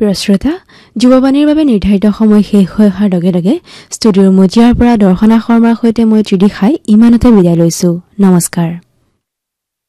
প্ৰিয় শ্ৰোতা, যুৱবাণীৰ বাবে নিৰ্ধাৰিত সময় শেষ হৈ অহাৰ লগে লগে ষ্টুডিঅ'ৰ মজিয়াৰ পৰা দৰ্শনা শৰ্মাৰ সৈতে মই ত্ৰিদিশাই ইমানতে বিদায় লৈছো। নমস্কাৰ।